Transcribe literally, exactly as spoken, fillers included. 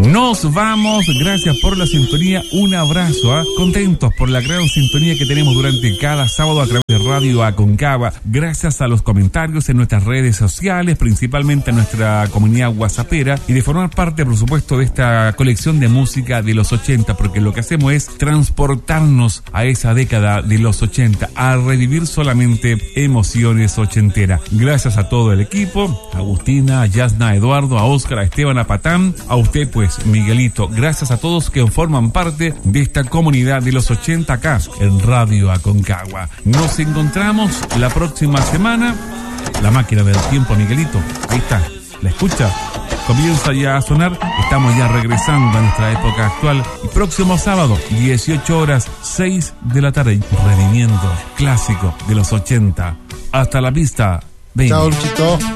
Nos vamos, gracias por la sintonía, un abrazo, ¿eh? Contentos por la gran sintonía que tenemos durante cada sábado a través de Radio Aconcagua, gracias a los comentarios en nuestras redes sociales, principalmente en nuestra comunidad whatsappera, y de formar parte, por supuesto, de esta colección de música de los ochenta, porque lo que hacemos es transportarnos a esa década de los ochenta, a revivir solamente emociones ochenteras. Gracias a todo el equipo, a Agustina, a Yasna, a Eduardo, a Óscar, a Esteban, a Patán, a usted pues Miguelito, gracias a todos que forman parte de esta comunidad de los ochenta acá en Radio Aconcagua. Nos encontramos la próxima semana. La máquina del tiempo, Miguelito, ahí está, ¿la escucha? Comienza ya a sonar, estamos ya regresando a nuestra época actual. Y próximo sábado, dieciocho horas, seis de la tarde, redimiendo clásico de los ochenta. Hasta la vista, baby. Chao, Luchito.